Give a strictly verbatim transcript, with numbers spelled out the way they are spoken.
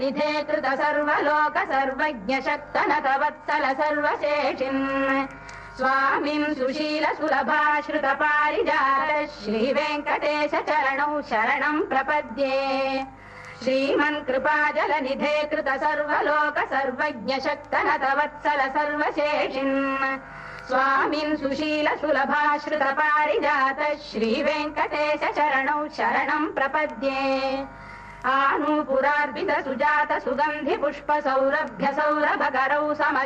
निधे कृत सर्वलोक सर्वज्ञ शक्तनत वत्सल सर्वशेषिन् स्वामिन् सुशील सुलभाश्रित पारिजात श्री वेङ्कटेश चरणौ शरणं प्रपद्ये श्रीमन् कृपाजल निधे कृत सर्वलोक सर्वज्ञ शक्तनत वत्सल सर्वशेषिन् स्वामिन् सुशील सुलभाश्रित पारिजात श्री वेङ्कटेश चरणौ शरणं प्रपद्ये आनूपुरार्पित सुजात सुगन्धि पुष्प सौरभ्य सौरभकरौ सम